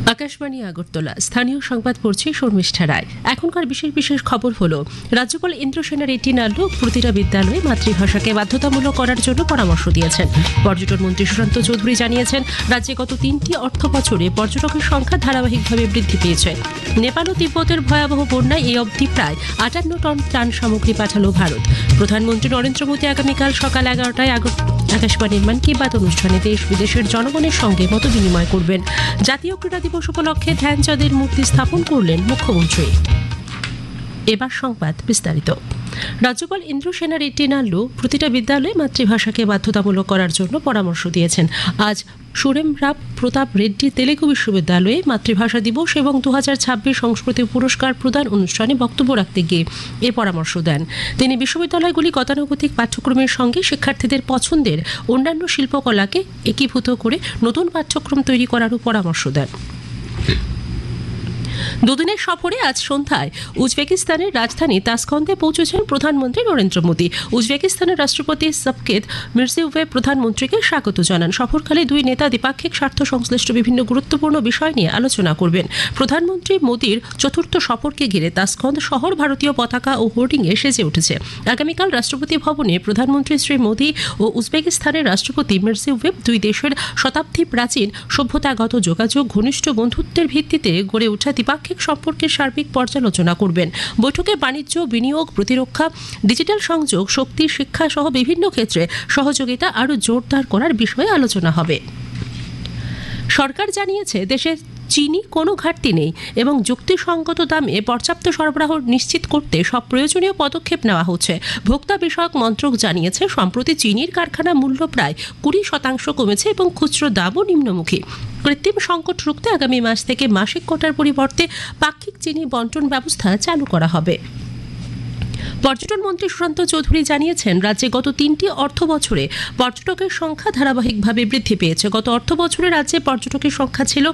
আকাশবাণী আগরতলা স্থানীয় সংবাদ পড়ছি শর্মিষ্ঠা রায়। এখনকার বিশেষ বিশেষ খবর হলো, রাজ্যপাল ইন্দ্রসেনা রেড্ডি নাল্লু প্রতিটা বিদ্যালয়ে মাতৃভাষাকে বাধ্যতামূলক করার জন্য পরামর্শ দিয়েছেন। পর্যটন মন্ত্রী সুশান্ত চৌধুরী জানিয়েছেন, রাজ্যে গত 3টি অর্থ বছরে পর্যটকের সংখ্যা ধারাবাহিকভাবে বৃদ্ধি পেয়েছে। নেপাল ও তিব্বতের ভয়াবহ বন্যায় এই অবধি প্রায় 58 টন ত্রাণ সামগ্রী পাঠালো ভারত। প্রধানমন্ত্রী নরেন্দ্র মোদী আগামীকাল সকাল 11টায় আকাশবাণীর মন কি বাত অনুষ্ঠানে দেশ বিদেশের জনগণের সঙ্গে মত বিনিময় করবেন। জাতীয় ক্রীড়া দিবস উপলক্ষে ধ্যানচাঁদের মূর্তি স্থাপন করলেন মুখ্যমন্ত্রী। এবার সংবাদ বিস্তারিত। রাজ্যপাল ইন্দ্রসেনা রেড্ডি নাল্লু প্রতিটা বিদ্যালয়ে মাতৃভাষাকে বাধ্যতামূলক করার জন্য পরামর্শ দিয়েছেন। আজ সুরেমরাব প্রতাপ রেড্ডি তেলেগু বিশ্ববিদ্যালয়ে মাতৃভাষা দিবস এবং 2026 সংস্কৃতি পুরস্কার প্রদান অনুষ্ঠানে বক্তব্য রাখতে গিয়ে এ পরামর্শ দেন। তিনি বিশ্ববিদ্যালয়গুলি গতানুগতিক পাঠ্যক্রমের সঙ্গে শিক্ষার্থীদের পছন্দের অন্যান্য শিল্পকলাকে একীভূত করে নতুন পাঠ্যক্রম তৈরি করারও পরামর্শ দেন। দুদিনের সফরে আজ সন্ধ্যায় উজবেকিস্তানের রাজধানী তাসখন্দে পৌঁছেছেন প্রধানমন্ত্রী নরেন্দ্র মোদী। উজবেকিস্তানের রাষ্ট্রপতি শাভকেত মিরজিয়োয়েভ প্রধানমন্ত্রীকে স্বাগত জানান। সফরকালে দুই নেতা দ্বিপাক্ষিক স্বার্থ সংশ্লিষ্ট বিভিন্ন গুরুত্বপূর্ণ বিষয় নিয়ে আলোচনা করবেন। প্রধানমন্ত্রী মোদীর চতুর্থ সফরকে ঘিরে তাসখন্দ শহর ভারতীয় পতাকা ও হোর্ডিংয়ে সেজে উঠেছে। আগামীকাল রাষ্ট্রপতি ভবনে প্রধানমন্ত্রী শ্রী মোদী ও উজবেকিস্তানের রাষ্ট্রপতি মিরজিয়োয়েভ দুই দেশের শতাব্দী প্রাচীন সভ্যতাগত যোগাযোগ, ঘনিষ্ঠ বন্ধুত্বের ভিত্তিতে গড়ে ওঠা দ্বিপাক্ষিক সম্পর্কের সার্বিক পর্যালোচনা করবেন। বৈঠকে বাণিজ্য, বিনিয়োগ, প্রতিরক্ষা, ডিজিটাল সংযোগ, শক্তি, শিক্ষা সহ বিভিন্ন ক্ষেত্রে সহযোগিতা আরও জোরদার করার বিষয়ে আলোচনা হবে। সরকার জানিয়েছে, দেশে চিনি কোনো ঘাটতি নেই এবং যুক্তিসঙ্গত দামে পর্যাপ্ত সরবরাহ নিশ্চিত করতে সব প্রয়োজনীয় পদক্ষেপ নেওয়া হচ্ছে। ভোক্তা বিষয়ক মন্ত্রক জানিয়েছে, সম্প্রতি চিনির কারখানা মূল্য প্রায় 20% কমেছে এবং খুচরো দামও নিম্নমুখী। কৃত্রিম সংকট রুখতে আগামী মাস থেকে মাসিক কোটার পরিবর্তে পাক্ষিক চিনি বন্টন ব্যবস্থা চালু করা হবে। পর্যটন মন্ত্রী সুশান্ত চৌধুরী জানিয়েছেন, রাজ্যে গত 3টি অর্থ বছরে পর্যটকের সংখ্যা ধারাবাহিকভাবে বৃদ্ধি পেয়েছে। গত অর্থ বছরে রাজ্যে পর্যটকের সংখ্যা ছিল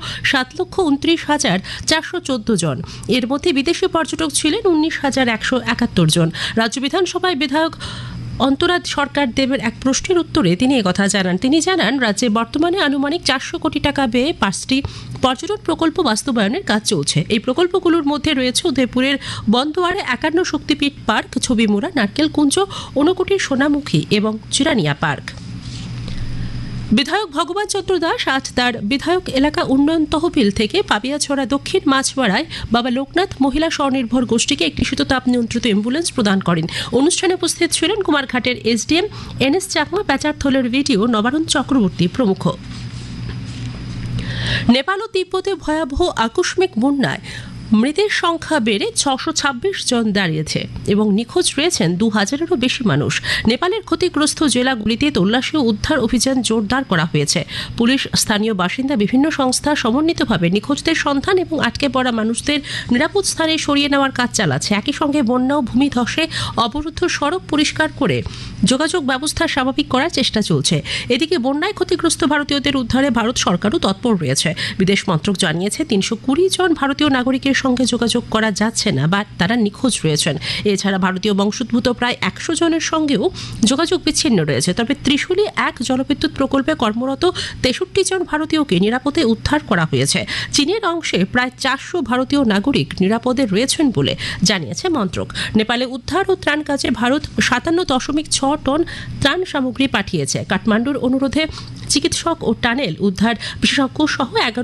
7,29,414 জন। এর মধ্যে বিদেশি পর্যটক ছিলেন 19,171 জন। রাজ্য বিধানসভায় বিধায়ক অন্তরাদ সরকার দেবের এক প্রশ্নের উত্তরে তিনি একথা জানান। তিনি জানান, রাজ্যে বর্তমানে আনুমানিক 400 কোটি টাকা ব্যয়ে 5টি পর্যটন প্রকল্প বাস্তবায়নের কাজ চলছে। এই প্রকল্পগুলোর মধ্যে রয়েছে উদয়পুরের বন্দোয়ারে 51 শক্তিপীঠ পার্ক, ছবিমুড়া নারকেলকুঞ্জ, ঊনকোটির সোনামুখী এবং চিরানিয়া পার্ক। বিধায়ক ভগবান চন্দ্র দাস আজ তার বিধায়ক এলাকা উন্নয়ন তহবিল থেকে পাবিয়াছড়া দক্ষিণ মাছপাড়ায় বাবা লোকনাথ মহিলা স্বনির্ভর গোষ্ঠীকে একটি শীততাপ নিয়ন্ত্রিত অ্যাম্বুলেন্স প্রদান করেন। অনুষ্ঠানে উপস্থিত ছিলেন কুমারঘাটের SDM NS Chakma, প্যাচারথলের video Nabarun Chakraborty প্রমুখ। নেপাল ও তিব্বতে ভয়াবহ আকস্মিক বন্যায় মৃতের সংখ্যা বেড়ে 626 জন দাঁড়িয়েছে এবং নিখোঁজ রয়েছেন 2000-এরও বেশি মানুষ। নেপালের ক্ষতিগ্রস্ত জেলাগুলিতে তল্লাশি ও উদ্ধার অভিযান জোরদার করা হয়েছে। পুলিশ, স্থানীয় বাসিন্দা, বিভিন্ন সংস্থা সমন্বিতভাবে নিখোঁজদের সন্ধান এবং আটকে পড়া মানুষদের নিরাপদ স্থানে সরিয়ে নেওয়ার কাজ চালাচ্ছে। একই সঙ্গে বন্যা ও ভূমিধসে অবরুদ্ধ সড়ক পরিষ্কার করে যোগাযোগ ব্যবস্থা স্বাভাবিক করার চেষ্টা চলছে। এদিকে বন্যায় ক্ষতিগ্রস্ত ভারতীয়দের উদ্ধারে ভারত সরকারও তৎপর রয়েছে। বিদেশ মন্ত্রক জানিয়েছে, 320 জন ভারতীয় নাগরিকের সঙ্গে যোগাযোগ করা যাচ্ছে না বা তারা নিখোঁজ রয়েছেন। এছাড়া ভারতীয় বংশোদ্ভূত প্রায় 100 জনের সঙ্গেও যোগাযোগ বিচ্ছিন্ন রয়েছে। তবে ত্রিশূলী 1 জলবিদ্যুৎ প্রকল্পে কর্মরত 63 জন ভারতীয়কে নিরাপদে উদ্ধার করা হয়েছে। চীনের অংশে প্রায় 400 ভারতীয় নাগরিক নিরাপদে রয়েছেন বলে জানিয়েছে মন্ত্রক। নেপালে উদ্ধার ও ত্রাণ কাজে ভারত 57.6 টন ত্রাণ সামগ্রী পাঠিয়েছে। কাঠমান্ডুর অনুরোধে চিকিৎসক ও টানেল উদ্ধার বিশেষজ্ঞ সহ 11